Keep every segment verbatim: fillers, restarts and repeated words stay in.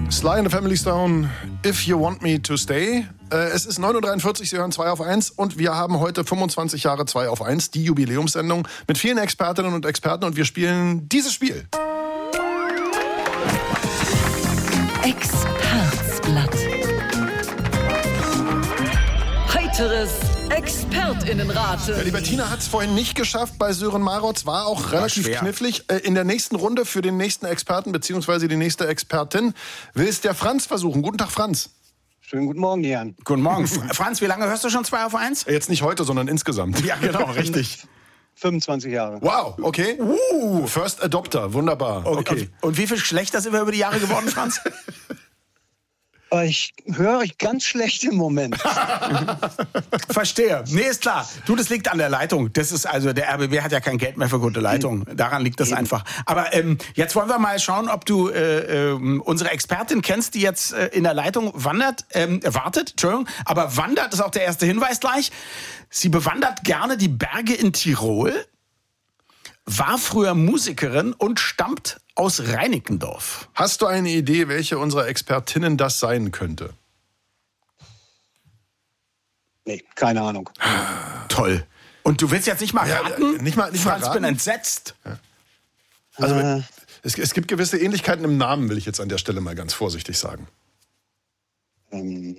Sly and the Family Stone, If You Want Me to Stay. Äh, es ist neun Uhr dreiundvierzig, Sie hören zwei auf eins und wir haben heute fünfundzwanzig Jahre zwei auf eins, die Jubiläumssendung mit vielen Expertinnen und Experten und wir spielen dieses Spiel. Expertsblatt. Heiteres ExpertInnenraten. Ja, die Bettina hat es vorhin nicht geschafft bei Sören Marotz, war auch relativ schwer. knifflig. Äh, in der nächsten Runde für den nächsten Experten bzw. die nächste Expertin will es der Franz versuchen. Guten Tag, Franz. Schönen guten Morgen, Jan. Guten Morgen. Franz, wie lange hörst du schon zwei auf eins? Jetzt nicht heute, sondern insgesamt. Ja, genau, richtig. fünfundzwanzig Jahre. Wow, okay. Uh, First Adopter, wunderbar. Okay. Und, und wie viel schlechter sind wir über die Jahre geworden, Franz? Ich höre euch ganz schlecht im Moment. Verstehe. Nee, ist klar. Du, das liegt an der Leitung. Das ist also, der R B B hat ja kein Geld mehr für gute Leitung. Daran liegt das einfach. Aber ähm, jetzt wollen wir mal schauen, ob du äh, äh, unsere Expertin kennst, die jetzt äh, in der Leitung wandert, ähm, wartet, Entschuldigung, aber wandert ist auch der erste Hinweis gleich. Sie bewandert gerne die Berge in Tirol, war früher Musikerin und stammt aus Reinickendorf. Hast du eine Idee, welche unserer Expertinnen das sein könnte? Nee, keine Ahnung. Toll. Und du willst jetzt nicht mal Ja, raten? nicht mal- nicht mal Franz, raten? bin entsetzt. Also Äh. es, es gibt gewisse Ähnlichkeiten im Namen, will ich jetzt an der Stelle mal ganz vorsichtig sagen. Ähm,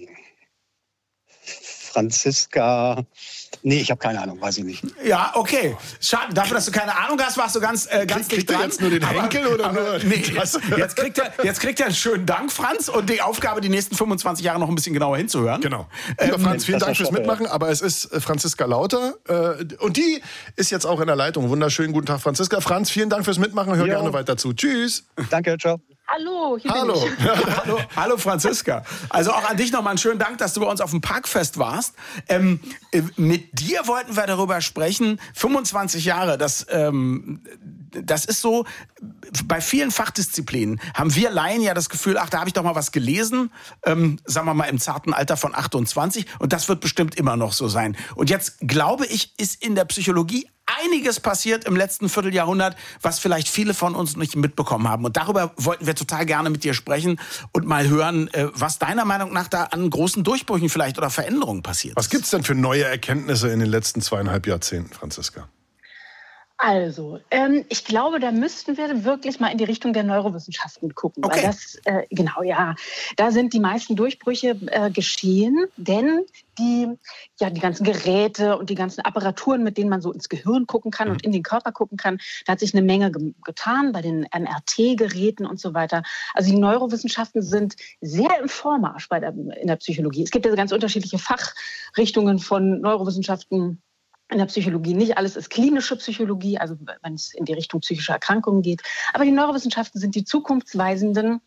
Franziska. Nee, ich habe keine Ahnung, weiß ich nicht. Ja, okay. Schade, dafür, dass du keine Ahnung hast, warst du ganz, äh, ganz Krieg- kriegt dicht er dran. jetzt nur den Henkel oder nur nee, das? jetzt, jetzt, kriegt er, jetzt kriegt er einen schönen Dank, Franz, und die Aufgabe, die nächsten fünfundzwanzig Jahre noch ein bisschen genauer hinzuhören. Genau. Lieber Ähm, Franz, vielen das Dank fürs war schon, Mitmachen, aber es ist äh, Franziska Lauter äh, und die ist jetzt auch in der Leitung. Wunderschönen guten Tag, Franziska. Franz, vielen Dank fürs Mitmachen, hör Jo. gerne weiter zu. Tschüss. Danke, ciao. Hallo, hier Hallo. bin ich. Hallo, hallo Franziska. Also auch an dich nochmal einen schönen Dank, dass du bei uns auf dem Parkfest warst. Ähm, äh, mit dir wollten wir darüber sprechen. fünfundzwanzig Jahre, das, ähm, das ist so, bei vielen Fachdisziplinen haben wir Laien ja das Gefühl, ach, da habe ich doch mal was gelesen, ähm, sagen wir mal im zarten Alter von achtundzwanzig und das wird bestimmt immer noch so sein. Und jetzt, glaube ich, ist in der Psychologie einiges passiert im letzten Vierteljahrhundert, was vielleicht viele von uns nicht mitbekommen haben. Und darüber wollten wir total gerne mit dir sprechen und mal hören, äh, was deiner Meinung nach da an großen Durchbrüchen vielleicht oder Veränderungen passiert Was ist. gibt's denn für neue Erkenntnisse in den letzten zweieinhalb Jahrzehnten, Franziska? Also, ähm, ich glaube, da müssten wir wirklich mal in die Richtung der Neurowissenschaften gucken. Okay. Weil das, äh, genau, ja, da sind die meisten Durchbrüche äh, geschehen, denn die, ja, die ganzen Geräte und die ganzen Apparaturen, mit denen man so ins Gehirn gucken kann mhm. und in den Körper gucken kann, da hat sich eine Menge ge- getan bei den M R T-Geräten und so weiter. Also die Neurowissenschaften sind sehr im Vormarsch bei der, in der Psychologie. Es gibt ja ganz unterschiedliche Fachrichtungen von Neurowissenschaften in der Psychologie. Nicht alles ist klinische Psychologie, also wenn es in die Richtung psychische Erkrankungen geht. Aber die Neurowissenschaften sind die zukunftsweisenden,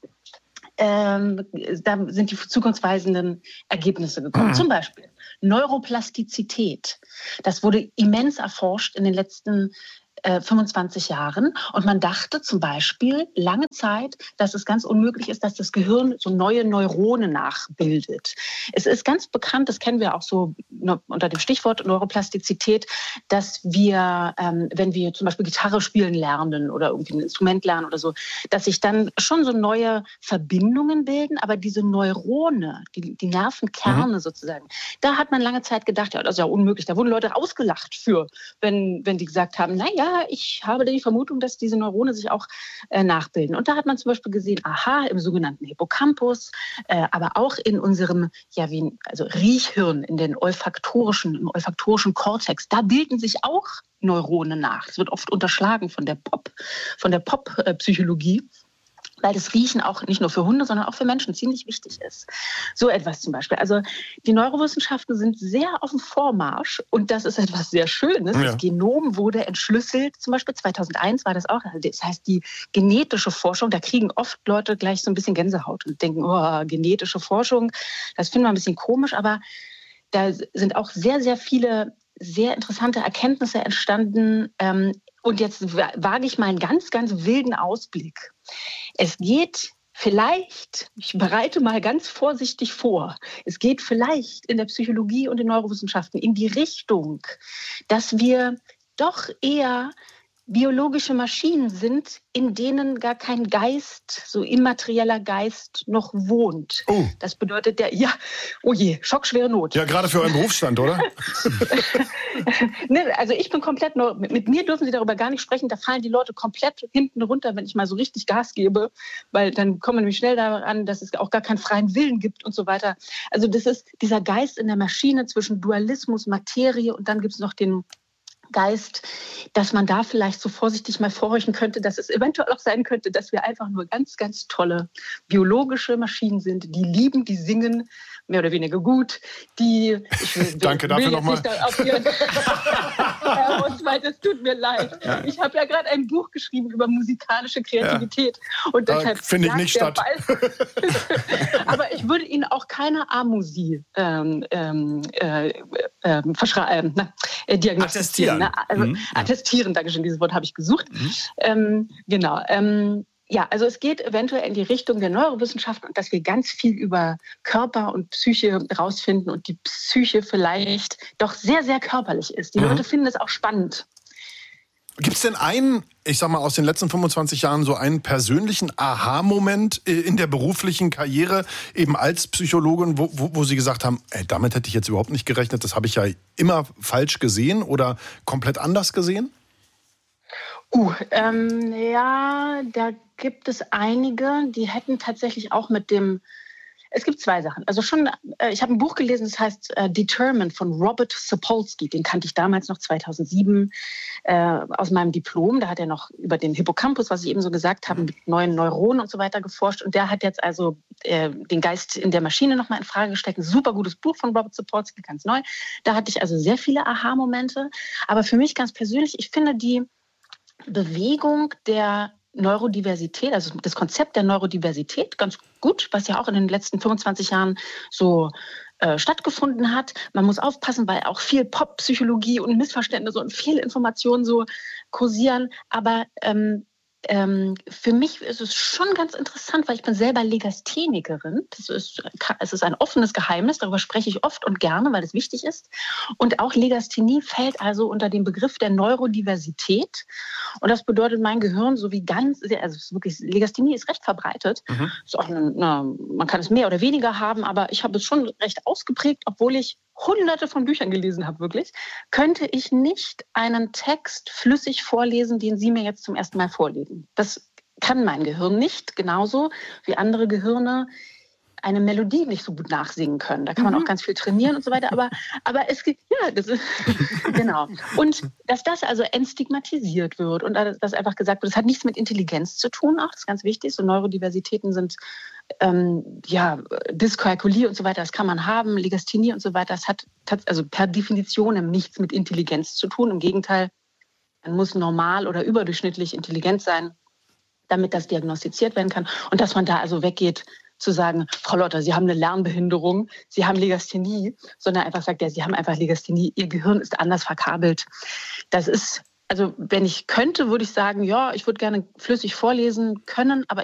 ähm, da sind die zukunftsweisenden Ergebnisse gekommen. Mhm. Zum Beispiel Neuroplastizität. Das wurde immens erforscht in den letzten äh, fünfundzwanzig Jahren. Und man dachte zum Beispiel lange Zeit, dass es ganz unmöglich ist, dass das Gehirn so neue Neurone nachbildet. Es ist ganz bekannt, das kennen wir auch so unter dem Stichwort Neuroplastizität, dass wir, ähm, wenn wir zum Beispiel Gitarre spielen lernen oder irgendwie ein Instrument lernen oder so, dass sich dann schon so neue Verbindungen bilden, aber diese Neurone, die, die Nervenkerne mhm. sozusagen, da hat man lange Zeit gedacht, ja, das ist ja unmöglich. Da wurden Leute ausgelacht für, wenn, wenn die gesagt haben, naja, ich habe die Vermutung, dass diese Neurone sich auch äh, nachbilden. Und da hat man zum Beispiel gesehen, aha, im sogenannten Hippocampus, äh, aber auch in unserem, ja, wie, also Riechhirn, in den olfaktorischen, im olfaktorischen Kortex, da bilden sich auch Neurone nach. Das wird oft unterschlagen von der Pop, von der Pop-Psychologie. Weil das Riechen auch nicht nur für Hunde, sondern auch für Menschen ziemlich wichtig ist. So etwas zum Beispiel. Also die Neurowissenschaften sind sehr auf dem Vormarsch und das ist etwas sehr Schönes. Ja. Das Genom wurde entschlüsselt, zum Beispiel zweitausendeins war das auch. Das heißt, die genetische Forschung, da kriegen oft Leute gleich so ein bisschen Gänsehaut und denken, oh, genetische Forschung, das finden wir ein bisschen komisch, aber da sind auch sehr, sehr viele sehr interessante Erkenntnisse entstanden. Und jetzt wage ich mal einen ganz, ganz wilden Ausblick. Es geht vielleicht, ich bereite mal ganz vorsichtig vor, es geht vielleicht in der Psychologie und den Neurowissenschaften in die Richtung, dass wir doch eher biologische Maschinen sind, in denen gar kein Geist, so immaterieller Geist noch wohnt. Oh. Das bedeutet der, ja, oh je, schockschwere Not. Ja, gerade für euren Berufsstand, oder? Ne, also ich bin komplett, neu, mit, mit mir dürfen Sie darüber gar nicht sprechen, da fallen die Leute komplett hinten runter, wenn ich mal so richtig Gas gebe, weil dann kommen wir nämlich schnell daran, dass es auch gar keinen freien Willen gibt und so weiter. Also das ist dieser Geist in der Maschine zwischen Dualismus, Materie und dann gibt es noch den Geist, dass man da vielleicht so vorsichtig mal vorhorchen könnte, dass es eventuell auch sein könnte, dass wir einfach nur ganz, ganz tolle biologische Maschinen sind, die lieben, die singen, mehr oder weniger gut, die... Ich will, Danke dafür nochmal. Herr Oswald, es tut mir leid. Ja. Ich habe ja gerade ein Buch geschrieben über musikalische Kreativität. Ja. Und deshalb finde ich nicht statt. Aber ich würde Ihnen auch keine Amusie ähm, ähm, äh, äh, verschreiben, äh, diagnostizieren. Ne? Also, mhm. Attestieren, danke schön, dieses Wort habe ich gesucht. Mhm. Ähm, genau. Ähm, Ja, also es geht eventuell in die Richtung der Neurowissenschaften und dass wir ganz viel über Körper und Psyche rausfinden und die Psyche vielleicht doch sehr, sehr körperlich ist. Die mhm. Leute finden es auch spannend. Gibt es denn einen, ich sag mal aus den letzten fünfundzwanzig Jahren, so einen persönlichen Aha-Moment in der beruflichen Karriere, eben als Psychologin, wo, wo, wo Sie gesagt haben, ey, damit hätte ich jetzt überhaupt nicht gerechnet, das habe ich ja immer falsch gesehen oder komplett anders gesehen? Uh, ähm, ja, da gibt es einige, die hätten tatsächlich auch mit dem, es gibt zwei Sachen. Also schon, äh, ich habe ein Buch gelesen, das heißt äh, Determined von Robert Sapolsky, den kannte ich damals noch zweitausendsieben äh, aus meinem Diplom. Da hat er noch über den Hippocampus, was ich eben so gesagt habe, mit neuen Neuronen und so weiter geforscht. Und der hat jetzt also äh, den Geist in der Maschine nochmal in Frage gestellt. Ein super gutes Buch von Robert Sapolsky, ganz neu. Da hatte ich also sehr viele Aha-Momente. Aber für mich ganz persönlich, ich finde die Bewegung der Neurodiversität, also das Konzept der Neurodiversität ganz gut, was ja auch in den letzten fünfundzwanzig Jahren so äh, stattgefunden hat. Man muss aufpassen, weil auch viel Pop-Psychologie und Missverständnisse und Fehlinformationen so kursieren. Aber ähm, ähm, für mich ist es schon ganz interessant, weil ich bin selber Legasthenikerin. Das ist, es ist ein offenes Geheimnis, darüber spreche ich oft und gerne, weil es wichtig ist. Und auch Legasthenie fällt also unter den Begriff der Neurodiversität. Und das bedeutet, mein Gehirn so wie ganz, also es ist wirklich, Legasthenie ist recht verbreitet. Mhm. Ist auch eine, eine, man kann es mehr oder weniger haben, aber ich habe es schon recht ausgeprägt, obwohl ich hunderte von Büchern gelesen habe, wirklich, könnte ich nicht einen Text flüssig vorlesen, den Sie mir jetzt zum ersten Mal vorlesen. Das kann mein Gehirn nicht, genauso wie andere Gehirne eine Melodie nicht so gut nachsingen können. Da kann man auch ganz viel trainieren und so weiter. Aber, aber es gibt, ja, das ist, genau. Und dass das also entstigmatisiert wird und dass einfach gesagt wird, das hat nichts mit Intelligenz zu tun, auch das ist ganz wichtig. So Neurodiversitäten sind, ähm, ja, Dyskalkulie und so weiter, das kann man haben, Legasthenie und so weiter. Das hat also per Definition nichts mit Intelligenz zu tun. Im Gegenteil, man muss normal oder überdurchschnittlich intelligent sein, damit das diagnostiziert werden kann. Und dass man da also weggeht, zu sagen, Frau Lotter, Sie haben eine Lernbehinderung, Sie haben Legasthenie, sondern einfach sagt, ja, Sie haben einfach Legasthenie, Ihr Gehirn ist anders verkabelt. Das ist, also wenn ich könnte, würde ich sagen, ja, ich würde gerne flüssig vorlesen können, aber